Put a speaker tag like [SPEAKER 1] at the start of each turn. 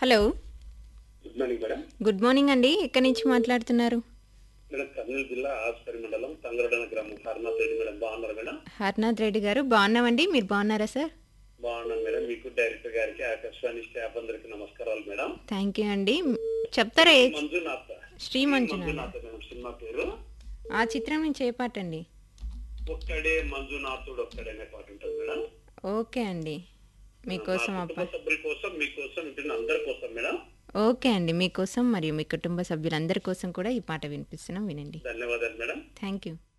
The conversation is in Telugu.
[SPEAKER 1] Hello.
[SPEAKER 2] Good morning madam.
[SPEAKER 1] Good morning అండి. ఎక్కడి నుంచి మాట్లాడుతున్నారు?
[SPEAKER 2] మేడం కర్నూలు జిల్లా ఆస్పరి మండలం తంగరడన గ్రామం హర్నాథ్ రెడ్డి మేడం. బాగున్నారు మేడం?
[SPEAKER 1] హర్నాథ్ రెడ్డి గారు బాగున్నామండి. మీరు బాగున్నారా సార్?
[SPEAKER 2] బాగున్నాను మేడం. మీకు డైరెక్టర్ గారికి ఆకాశవాణి స్టాఫ్ అందరికి నమస్కారాలు మేడం.
[SPEAKER 1] థ్యాంక్ యూ అండి. చెప్తారా
[SPEAKER 2] మంజునాథ్.
[SPEAKER 1] శ్రీ మంజునాథ్
[SPEAKER 2] మంజునాథ్ మేడం సినిమా పేరు.
[SPEAKER 1] ఆ చిత్రం నుంచి ఏ పాట అండి?
[SPEAKER 2] ఒక్కడే మంజునాథుడు ఒక్కడే అనే పాట ఉంటుంది మేడం.
[SPEAKER 1] ఓకే అండి, మీకోసం
[SPEAKER 2] మా
[SPEAKER 1] ఆ
[SPEAKER 2] కుటుంబ
[SPEAKER 1] పాట.
[SPEAKER 2] సభ్యుల కోసం, మీకోసం, ఇంటి అందరి కోసం మేడం.
[SPEAKER 1] ఓకే అండి, మీకోసం మరియు మీ కుటుంబ సభ్యులందరి కోసం కూడా ఈ పాట వినిపిస్తున్నాం, వినండి.
[SPEAKER 2] ధన్యవాదాలు మేడం.
[SPEAKER 1] Thank you.